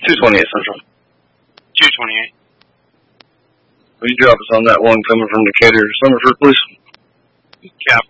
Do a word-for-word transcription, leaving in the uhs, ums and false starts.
two twenty-eight Central. two twenty-eight. Will you drop us on that one coming from Decatur, Summerford, please? Cap.